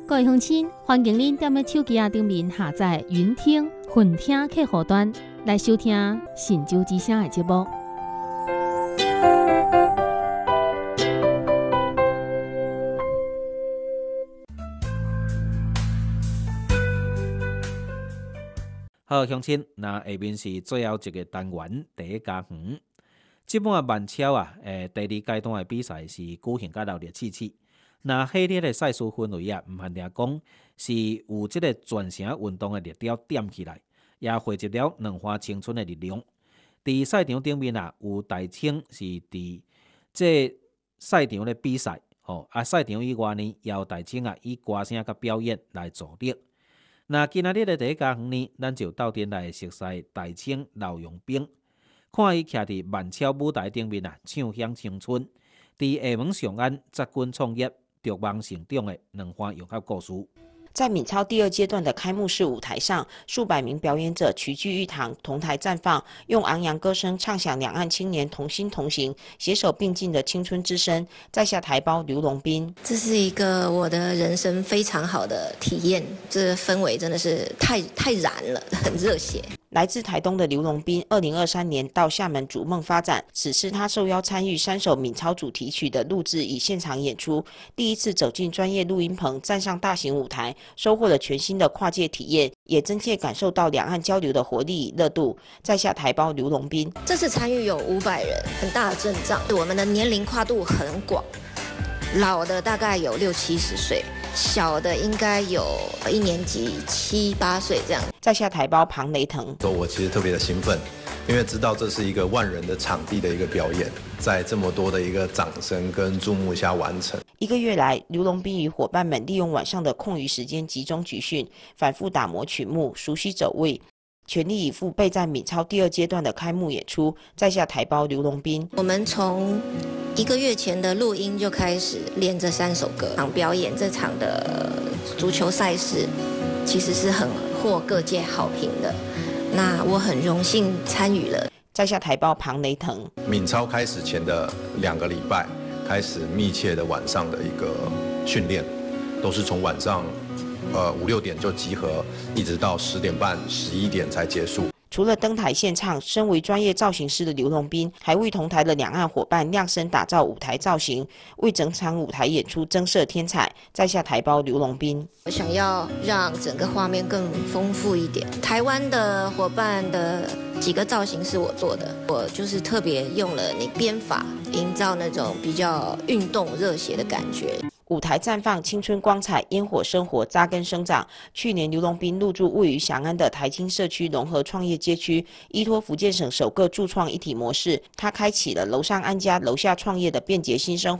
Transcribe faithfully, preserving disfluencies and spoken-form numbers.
各位乡亲，欢迎您踮咧手机啊顶面下载云听、混听客户端来收听《神州之声》的节目。 好，乡亲，那下面是最后一个单元第一家园。即满慢超啊，诶，第二阶段的比赛是举行到六月七七。那迄日的赛事氛围啊，毋限定讲是有即个全城运动的热潮点起来，也汇集了两花青春的力量。伫赛场顶面啊，有台青是伫即赛场的比赛，吼啊，赛场以外呢，也有台青啊以歌声甲表演来助力。那今仔日的第一家园呢，咱就到店来熟悉台青刘荣斌，看伊徛伫慢超舞台顶面啊，唱响青春，伫厦门上岸扎根创业、逐梦成长的两番融合故事。 在闽超第二阶段的开幕式舞台上，数百名表演者齐聚一堂，同台绽放，用昂扬歌声唱响两岸青年同心同行、携手并进的青春之声。在下台胞刘荣斌， 这是一个我的人生非常好的体验，这氛围真的是太太燃了，很热血。 来自台东的刘荣斌，二零二三年到厦门逐梦发展。此次他受邀参与三首闽超主题曲的录制与现场演出，第一次走进专业录音棚，站上大型舞台，收获了全新的跨界体验，也真切感受到两岸交流的活力与热度。在下台胞刘荣斌， 这次参与有五百人，很大的阵仗，我们的年龄跨度很广，老的大概有六七十岁。小的应该有一年级七八岁这样。 在下台胞庞雷腾， 我其实特别的兴奋，因为知道这是一个万人的场地的一个表演，在这么多的一个掌声跟注目下完成。 一个月来，刘荣斌与伙伴们利用晚上的空余时间集中集训，反复打磨曲目，熟悉走位，全力以赴备战闽超第二阶段的开幕演出。在下台胞刘荣斌， 我们从一个月前的录音就开始练这三首歌，表演这场的足球赛事，其实是很获各界好评的。那我很荣幸参与了。 在下台胞庞雷腾， 闽超开始前的两个礼拜，开始密切的晚上的一个训练，都是从晚上呃五六点就集合，一直到十点半、十一点才结束。 除了登台献唱，身为专业造型师的刘荣斌，还为同台的两岸伙伴量身打造舞台造型，为整场舞台演出增色添彩。在下台胞刘荣斌， 我想要让整个画面更丰富一点。台湾的伙伴的几个造型是我做的，我就是特别用了你编法，营造那种比较运动热血的感觉。 舞台绽放青春光彩，烟火生活扎根生长。去年刘荣斌入驻位于翔安的台青社区融合创业街区，依托福建省首个驻创一体模式，他开启了楼上安家楼下创业的便捷新生活。